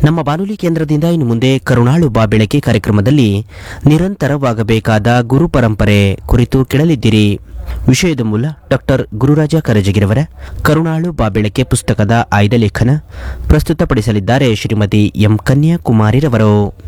ನಮ್ಮ ಬಾನುಲಿ ಕೇಂದ್ರದಿಂದ ಇನ್ನು ಮುಂದೆ ಕರುಣಾಳು ಬಾ ಬೆಳಕೆ ಕಾರ್ಯಕ್ರಮದಲ್ಲಿ ನಿರಂತರವಾಗಬೇಕಾದ ಗುರು ಪರಂಪರೆ ಕುರಿತು ಕೇಳಲಿದ್ದೀರಿ. ವಿಷಯದ ಮೂಲ ಡಾಕ್ಟರ್ ಗುರುರಾಜ ಕರಜಗಿರವರ ಕರುಣಾಳು ಬಾ ಬೆಳಕೆ ಪುಸ್ತಕದ ಆಯ್ದ ಲೇಖನ ಪ್ರಸ್ತುತಪಡಿಸಲಿದ್ದಾರೆ ಶ್ರೀಮತಿ ಎಂ ಕನ್ಯಾಕುಮಾರಿರವರು.